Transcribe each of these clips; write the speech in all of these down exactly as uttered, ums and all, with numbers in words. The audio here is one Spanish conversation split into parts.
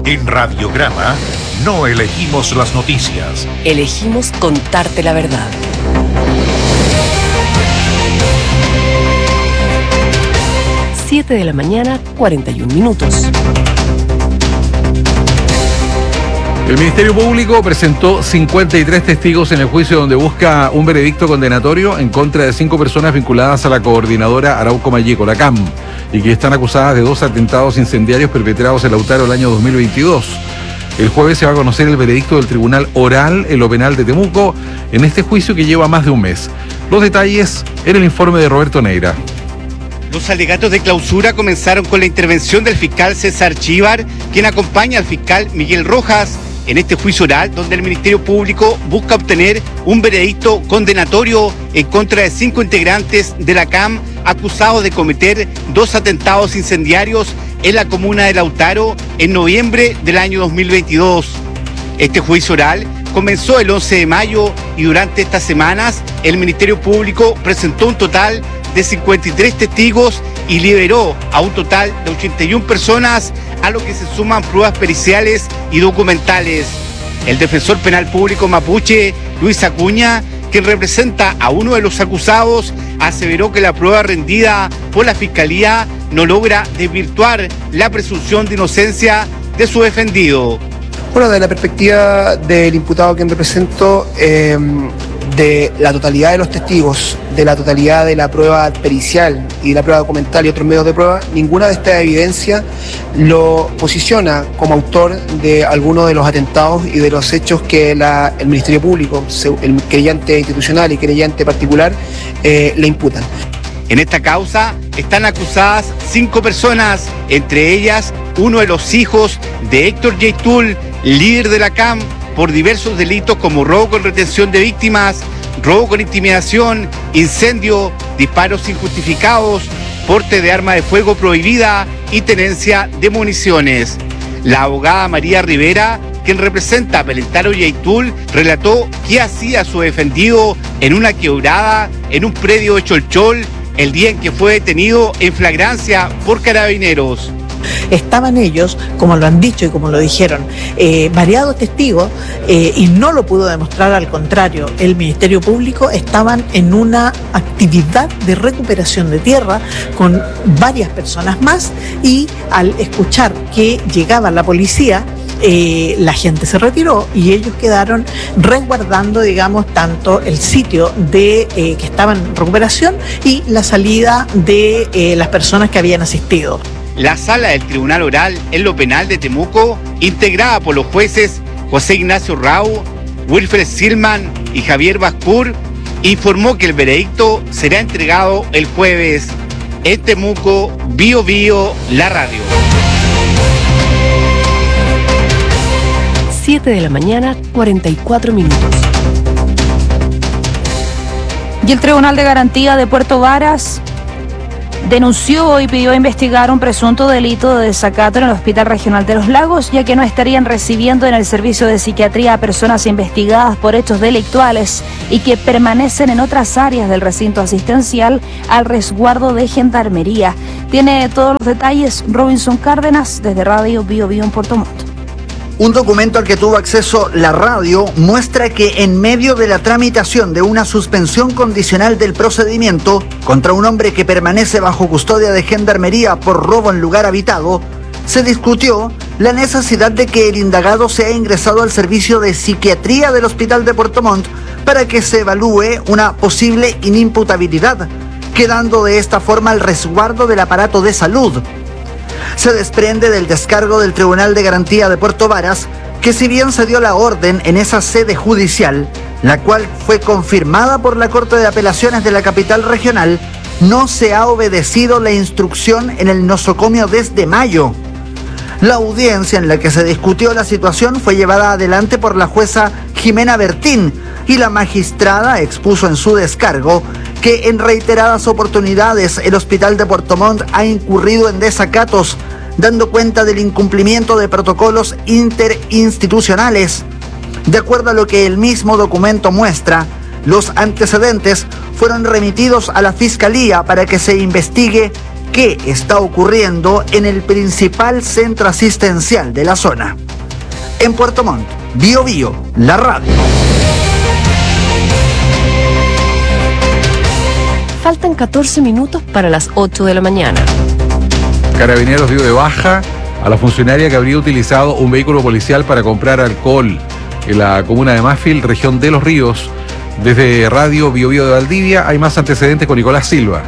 En Radiograma no elegimos las noticias. Elegimos contarte la verdad. siete de la mañana, cuarenta y un minutos. El Ministerio Público presentó cincuenta y tres testigos en el juicio donde busca un veredicto condenatorio en contra de cinco personas vinculadas a la coordinadora Arauco Mayeco, la C A M, y que están acusadas de dos atentados incendiarios perpetrados en Lautaro el año dos mil veintidós. El jueves se va a conocer el veredicto del Tribunal Oral en lo penal de Temuco en este juicio que lleva más de un mes. Los detalles en el informe de Roberto Neira. Los alegatos de clausura comenzaron con la intervención del fiscal César Chívar, quien acompaña al fiscal Miguel Rojas en este juicio oral, donde el Ministerio Público busca obtener un veredicto condenatorio en contra de cinco integrantes de la C A M acusados de cometer dos atentados incendiarios en la comuna de Lautaro en noviembre del año dos mil veintidós. Este juicio oral comenzó el once de mayo y durante estas semanas el Ministerio Público presentó un total de cincuenta y tres testigos y liberó a un total de ochenta y una personas, a lo que se suman pruebas periciales y documentales. El defensor penal público mapuche, Luis Acuña, quien representa a uno de los acusados, aseveró que la prueba rendida por la Fiscalía no logra desvirtuar la presunción de inocencia de su defendido. Bueno, desde la perspectiva del imputado a quien represento, eh, de la totalidad de los testigos, de la totalidad de la prueba pericial y de la prueba documental y otros medios de prueba, ninguna de estas evidencias lo posiciona como autor de alguno de los atentados y de los hechos que la, el Ministerio Público, el querellante institucional y querellante particular, eh, le imputan. En esta causa están acusadas cinco personas, entre ellas uno de los hijos de Héctor Yaitul, líder de la C A M, por diversos delitos como robo con retención de víctimas, robo con intimidación, incendio, disparos injustificados, porte de arma de fuego prohibida y tenencia de municiones. La abogada María Rivera, quien representa a Pelentaro Yaitul, relató qué hacía su defendido en una quebrada en un predio de Cholchol el día en que fue detenido en flagrancia por carabineros. Estaban ellos, como lo han dicho y como lo dijeron, eh, variados testigos eh, y no lo pudo demostrar, al contrario, el Ministerio Público, estaban en una actividad de recuperación de tierra con varias personas más y al escuchar que llegaba la policía, Eh, la gente se retiró y ellos quedaron resguardando, digamos, tanto el sitio de eh, que estaba en recuperación y la salida de eh, las personas que habían asistido. La sala del Tribunal Oral en lo penal de Temuco, integrada por los jueces José Ignacio Rau, Wilfred Silman y Javier Bascur, informó que el veredicto será entregado el jueves. En Temuco, Bio Bio, la radio. siete de la mañana, cuarenta y cuatro minutos. Y el Tribunal de Garantía de Puerto Varas denunció y pidió investigar un presunto delito de desacato en el Hospital Regional de Los Lagos, ya que no estarían recibiendo en el servicio de psiquiatría a personas investigadas por hechos delictuales y que permanecen en otras áreas del recinto asistencial al resguardo de Gendarmería. Tiene todos los detalles Robinson Cárdenas desde Radio Bio Bio en Puerto Montt. Un documento al que tuvo acceso la radio muestra que en medio de la tramitación de una suspensión condicional del procedimiento contra un hombre que permanece bajo custodia de Gendarmería por robo en lugar habitado, se discutió la necesidad de que el indagado sea ingresado al servicio de psiquiatría del Hospital de Puerto Montt para que se evalúe una posible inimputabilidad, quedando de esta forma al resguardo del aparato de salud. Se desprende del descargo del Tribunal de Garantía de Puerto Varas que, si bien se dio la orden en esa sede judicial, la cual fue confirmada por la Corte de Apelaciones de la capital regional, no se ha obedecido la instrucción en el nosocomio desde mayo. La audiencia en la que se discutió la situación fue llevada adelante por la jueza Jimena Bertín y la magistrada expuso en su descargo que en reiteradas oportunidades el Hospital de Puerto Montt ha incurrido en desacatos, dando cuenta del incumplimiento de protocolos interinstitucionales. De acuerdo a lo que el mismo documento muestra, los antecedentes fueron remitidos a la Fiscalía para que se investigue qué está ocurriendo en el principal centro asistencial de la zona. En Puerto Montt, Bio Bio, la radio. Faltan catorce minutos para las ocho de la mañana. Carabineros dio de baja a la funcionaria que habría utilizado un vehículo policial para comprar alcohol en la comuna de Mafil, región de Los Ríos. Desde Radio Bio Bio de Valdivia hay más antecedentes con Nicolás Silva.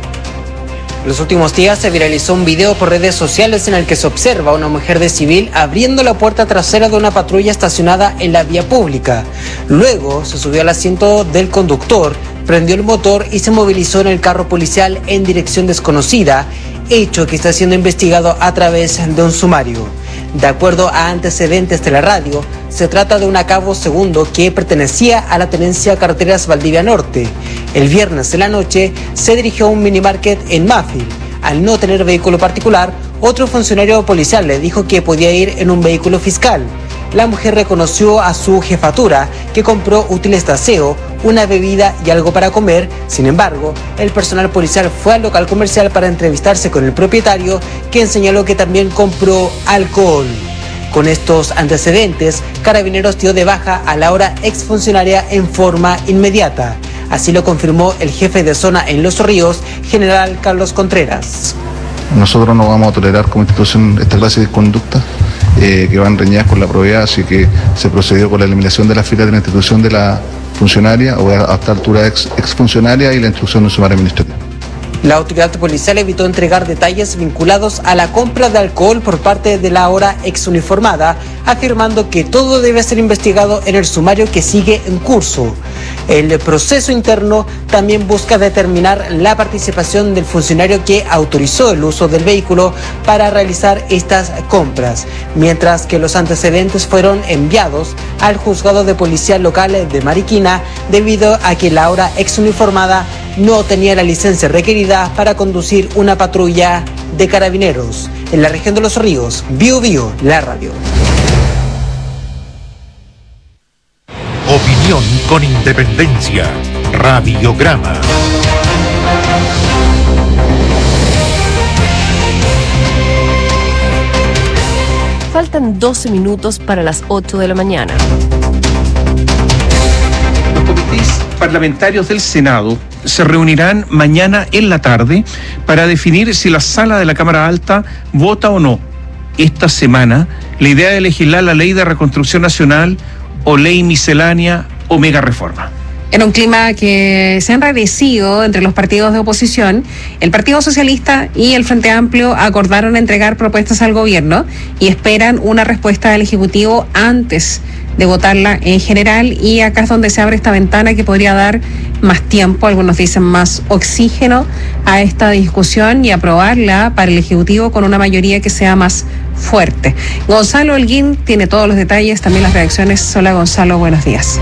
En los últimos días se viralizó un video por redes sociales en el que se observa a una mujer de civil abriendo la puerta trasera de una patrulla estacionada en la vía pública. Luego se subió al asiento del conductor, prendió el motor y se movilizó en el carro policial en dirección desconocida, hecho que está siendo investigado a través de un sumario. De acuerdo a antecedentes de la radio, se trata de un acabo segundo que pertenecía a la tenencia Carreteras Valdivia Norte. El viernes de la noche se dirigió a un minimarket en Mafil. Al no tener vehículo particular, otro funcionario policial le dijo que podía ir en un vehículo fiscal. La mujer reconoció a su jefatura que compró útiles de aseo, una bebida y algo para comer. Sin embargo, el personal policial fue al local comercial para entrevistarse con el propietario, quien señaló que también compró alcohol. Con estos antecedentes, Carabineros dio de baja a la ahora exfuncionaria en forma inmediata. Así lo confirmó el jefe de zona en Los Ríos, general Carlos Contreras. Nosotros no vamos a tolerar como institución esta clase de conductas eh, que van reñidas con la probidad, así que se procedió con la eliminación de la fila de la institución de la funcionaria o a esta altura ex, exfuncionaria y la instrucción de un sumario administrativo. La autoridad policial evitó entregar detalles vinculados a la compra de alcohol por parte de la ahora exuniformada, afirmando que todo debe ser investigado en el sumario que sigue en curso. El proceso interno también busca determinar la participación del funcionario que autorizó el uso del vehículo para realizar estas compras, mientras que los antecedentes fueron enviados al juzgado de policía local de Mariquina debido a que la ahora exuniformada no tenía la licencia requerida para conducir una patrulla de Carabineros. En la región de Los Ríos, Bio Bio, la radio. Opinión con independencia. Radiograma. Faltan doce minutos para las ocho de la mañana. Los comités parlamentarios del Senado se reunirán mañana en la tarde para definir si la sala de la Cámara Alta vota o no esta semana la idea de legislar la Ley de Reconstrucción Nacional o Ley Miscelánea o Mega Reforma. En un clima que se ha enrarecido entre los partidos de oposición, el Partido Socialista y el Frente Amplio acordaron entregar propuestas al gobierno y esperan una respuesta del Ejecutivo antes de votarla en general, y acá es donde se abre esta ventana que podría dar más tiempo, algunos dicen más oxígeno a esta discusión y aprobarla para el Ejecutivo con una mayoría que sea más fuerte. Gonzalo Holguín tiene todos los detalles, también las reacciones. Hola Gonzalo, buenos días.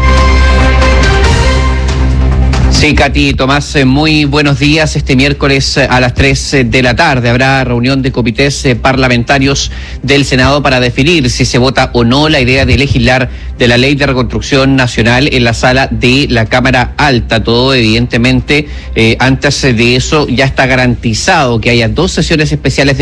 Sí, Katy, Tomás, muy buenos días. Este miércoles a las tres de la tarde habrá reunión de comités parlamentarios del Senado para definir si se vota o no la idea de legislar de la Ley de Reconstrucción Nacional en la sala de la Cámara Alta. Todo, evidentemente, eh, antes de eso ya está garantizado que haya dos sesiones especiales de